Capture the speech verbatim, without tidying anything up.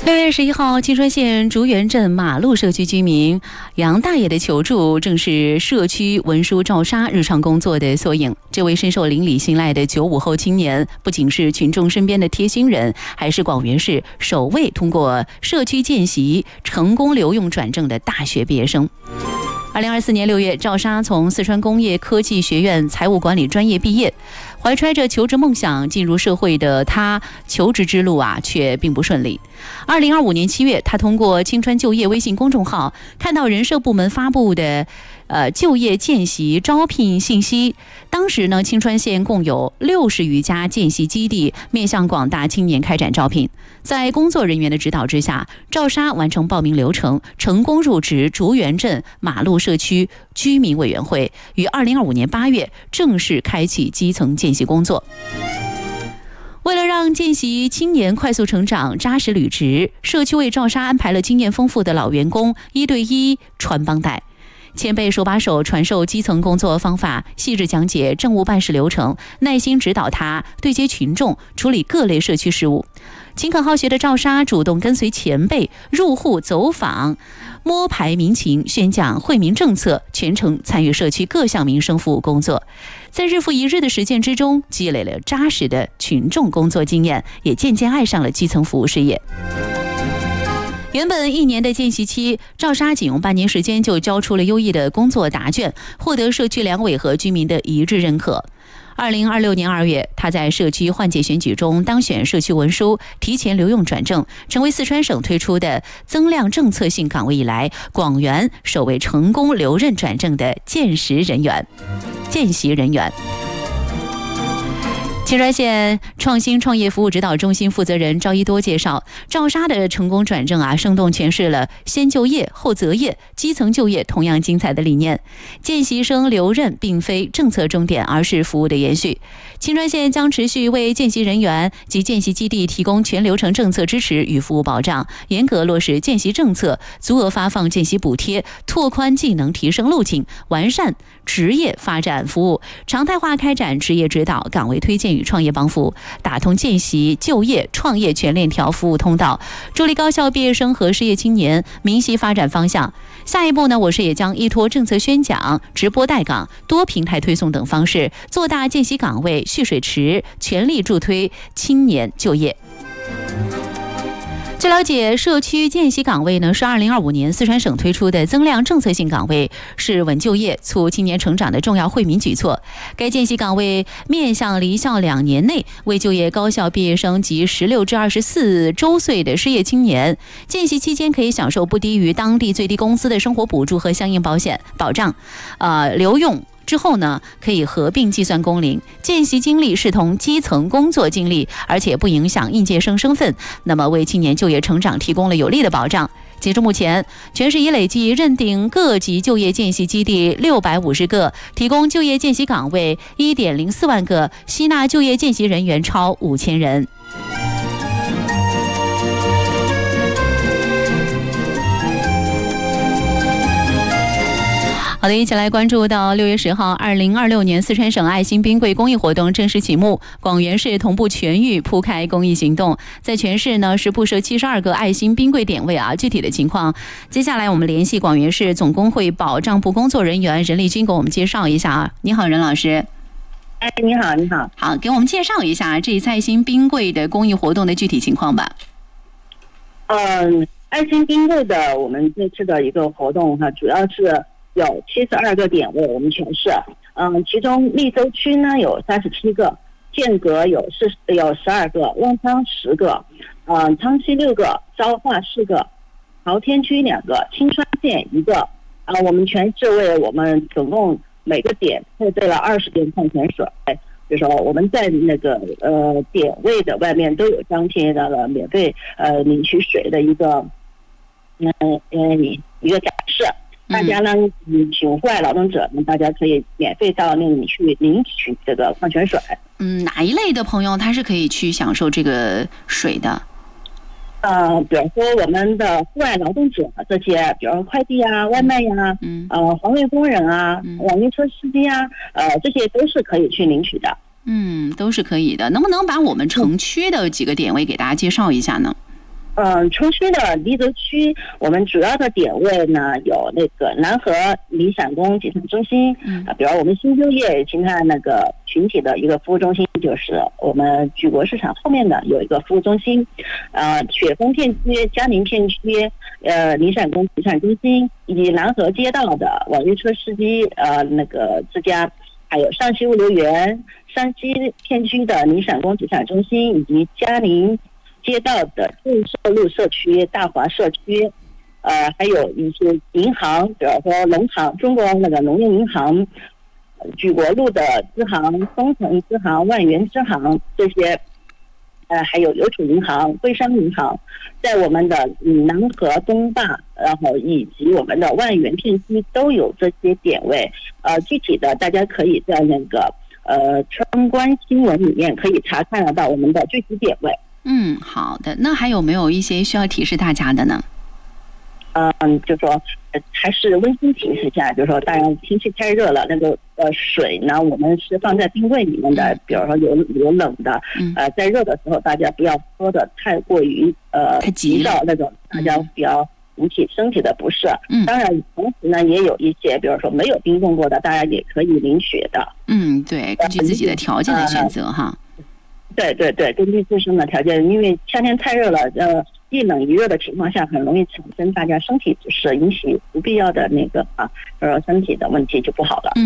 六月十一号，青川县竹园镇马路社区居民杨大爷的求助，正是社区文书照杀日常工作的缩影。这位深受邻里信赖的九五后青年，不仅是群众身边的贴心人，还是广元市首位通过社区见习成功留用转正的大学毕业生。二零二四年六月，赵莎从四川工业科技学院财务管理专业毕业，怀揣着求职梦想进入社会的他，求职之路啊却并不顺利。二零二五年七月，他通过青川就业微信公众号看到人社部门发布的呃就业见习招聘信息。当时呢，青川县共有六十余家见习基地，面向广大青年开展招聘。在工作人员的指导之下，赵莎完成报名流程，成功入职竹园镇马路社区居民委员会，于二零二五年八月正式开启基层见习工作。为了让见习青年快速成长、扎实履职，社区为赵莎安排了经验丰富的老员工一对一传帮带。前辈手把手传授基层工作方法，细致讲解政务办事流程，耐心指导他对接群众，处理各类社区事务。勤恳好学的赵莎主动跟随前辈入户走访，摸排民情，宣讲惠民政策，全程参与社区各项民生服务工作。在日复一日的实践之中，积累了扎实的群众工作经验，也渐渐爱上了基层服务事业。原本一年的见习期，赵莎仅用半年时间就交出了优异的工作答卷，获得社区两委和居民的一致认可。二零二六年二月，他在社区换届选举中当选社区文书，提前留用转正，成为四川省推出的增量政策性岗位以来，广元首位成功留任转正的见习人员。见习人员。青川县创新创业服务指导中心负责人赵一多介绍，赵莎的成功转正啊，生动诠释了先就业后择业、基层就业同样精彩的理念。见习生留任并非政策终点，而是服务的延续。青川县将持续为见习人员及见习基地提供全流程政策支持与服务保障，严格落实见习政策，足额发放见习补贴，拓宽技能提升路径，完善职业发展服务，常态化开展职业指导、岗位推荐与创业帮扶，打通见习、就业、创业全链条服务通道，助力高校毕业生和失业青年明晰发展方向。下一步呢，我市也将依托政策宣讲、直播带岗、多平台推送等方式，做大见习岗位蓄水池，全力助推青年就业。据了解，社区见习岗位呢是二零二五年四川省推出的增量政策性岗位，是稳就业、促青年成长的重要惠民举措。该见习岗位面向离校两年内未就业高校毕业生及十六至二十四周岁的失业青年，见习期间可以享受不低于当地最低工资的生活补助和相应保险保障，呃，留用之后呢，可以合并计算工龄，见习经历视同基层工作经历，而且不影响应届生身份，那么为青年就业成长提供了有力的保障。截至目前，全市已累计认定各级就业见习基地六百五十个，提供就业见习岗位一点零四万个，吸纳就业见习人员超五千人。好的，一起来关注到六月十号，二零二六年四川省爱心冰柜公益活动正式启幕，广元市同步全域铺开公益行动，在全市呢是布设七十二个爱心冰柜点位啊。具体的情况，接下来我们联系广元市总工会保障部工作人员任丽君给我们介绍一下啊。你好，任老师。 哎，你好，你好。 好，给我们介绍一下这一次爱心冰柜的公益活动的具体情况吧。 嗯，爱心冰柜的我们这次的一个活动哈，主要是有七十二个点位，我们全市，嗯，其中密州区呢有三十七个，剑阁有四有十二个，翁昌十个，嗯，昌西六个，昭化四个，朝天区两个，青川县一个，啊，我们全市为我们总共每个点配备了二十瓶矿泉水，就是说我们在那个呃点位的外面都有张贴那个免费呃领取水的一个嗯呃一个展示。大家呢，嗯，请户外劳动者呢，大家可以免费到那里去领取这个矿泉水。 嗯，哪一类的朋友他是可以去享受这个水的？ 呃，比如说我们的户外劳动者这些，比如说快递啊、外卖呀、啊，嗯，呃，环卫工人啊、嗯、网约车司机啊，呃，这些都是可以去领取的。 嗯，都是可以的。能不能把我们城区的几个点位给大家介绍一下呢？ 嗯，城区的离泽区，我们主要的点位呢有那个南河离散宫集散中心，啊，比如我们新就业形态那个群体的一个服务中心，就是我们举国市场后面的有一个服务中心，呃，雪峰片区、嘉宁片区，呃，离散宫集散中心，以及南河街道的网约车司机呃那个之家，还有上西物流园、山西片区的离散宫集散中心，以及嘉宁街道的建设路社区、大华社区，呃，还有一些银行，比如说农行、中国那个农业银行、举国路的支行、东城支行、万源支行这些，呃，还有邮储银行、徽商银行，在我们的南河东坝，然后以及我们的万源片区都有这些点位。呃，具体的大家可以在那个呃春关新闻里面可以查看得到我们的具体点位。 嗯，好的。那还有没有一些需要提示大家的呢？ 嗯，就说呃还是温馨提示一下，就是说，当然天气太热了，那个呃水呢，我们是放在冰柜里面的，比如说有有冷的，呃，在热的时候大家不要喝的太过于呃急躁那种，大家不要引起身体的不适。嗯，当然同时呢，也有一些，比如说没有冰冻过的，大家也可以淋雪的。 嗯，对，根据自己的条件来选择哈。 对对对，根据自身的条件，因为夏天太热了，呃，一冷一热的情况下，很容易产生大家身体不适，引起不必要的那个啊，呃，身体的问题就不好了。嗯。